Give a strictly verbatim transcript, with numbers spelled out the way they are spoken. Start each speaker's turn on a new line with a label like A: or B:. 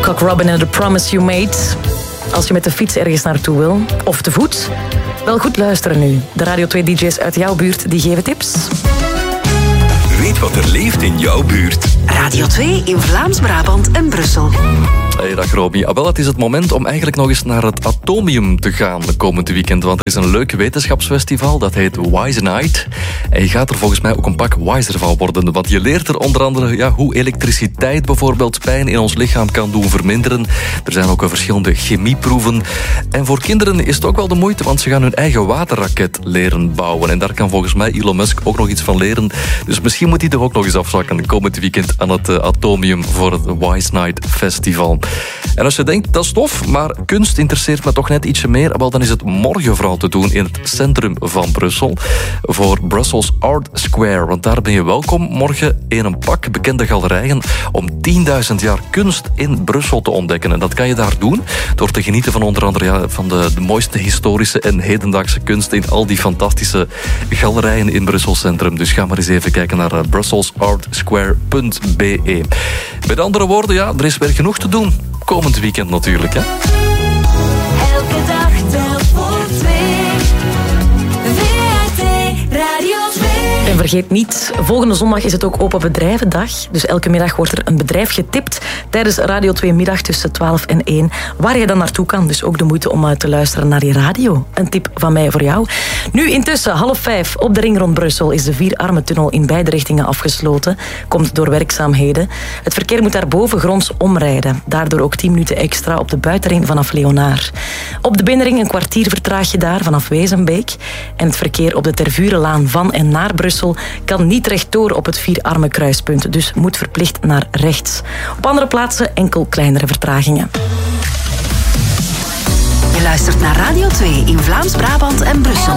A: Cock Robin en The Promise You Made. Als je met de fiets ergens naartoe wil, of te voet, wel goed luisteren nu. De Radio twee D J's uit jouw buurt die geven tips.
B: Weet wat er leeft in jouw buurt.
C: Radio twee in Vlaams-Brabant en Brussel.
D: Hey, dag Romy. Ah, wel, het is het moment om eigenlijk nog eens naar het Atomium te gaan de komende weekend. Want er is een leuk wetenschapsfestival, dat heet Wise Night. En je gaat er volgens mij ook een pak wiser van worden. Want je leert er onder andere ja, hoe elektriciteit bijvoorbeeld pijn in ons lichaam kan doen verminderen. Er zijn ook verschillende chemieproeven. En voor kinderen is het ook wel de moeite, want ze gaan hun eigen waterraket leren bouwen. En daar kan volgens mij Elon Musk ook nog iets van leren. Dus misschien moet hij er ook nog eens afzakken komend weekend aan het uh, Atomium voor het Wise Night Festival. En als je denkt, dat is tof, maar kunst interesseert me toch net ietsje meer, wel, dan is het morgen vooral te doen in het centrum van Brussel voor Brussels Art Square. Want daar ben je welkom morgen in een pak bekende galerijen om tienduizend jaar kunst in Brussel te ontdekken. En dat kan je daar doen door te genieten van onder andere ja, van de, de mooiste historische en hedendaagse kunst in al die fantastische galerijen in Brussel Centrum. Dus ga maar eens even kijken naar uh, brussels art square punt b e. Met andere woorden, ja, er is weer genoeg te doen. Komend weekend natuurlijk, hè.
E: Elke dag telt voor twee. V R T Radio twee.
A: En vergeet niet, volgende zondag is het ook Open Bedrijvendag. Dus elke middag wordt er een bedrijf getipt tijdens Radio twee middag tussen twaalf en één. Waar je dan naartoe kan. Dus ook de moeite om te luisteren naar je radio. Een tip van mij voor jou. Nu intussen, half vijf, op de ring rond Brussel is de Vierarmentunnel in beide richtingen afgesloten. Komt door werkzaamheden. Het verkeer moet daar bovengronds omrijden. Daardoor ook tien minuten extra op de buitenring vanaf Leonaar. Op de binnenring een kwartier vertraag je daar vanaf Wezenbeek. En het verkeer op de Tervurenlaan van en naar Brussel kan niet rechtdoor op het Vierarmenkruispunt. Dus moet verplicht naar rechts. Op andere plaatsen enkel kleinere vertragingen.
C: Je luistert naar Radio twee in Vlaams-Brabant en Brussel.